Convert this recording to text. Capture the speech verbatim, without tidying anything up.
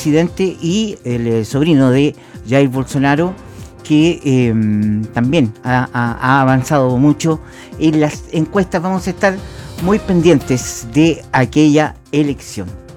presidente y el eh, sobrino de Jair Bolsonaro, que eh, también ha, ha, ha avanzado mucho en las encuestas. Vamos a estar muy pendientes de aquella elección.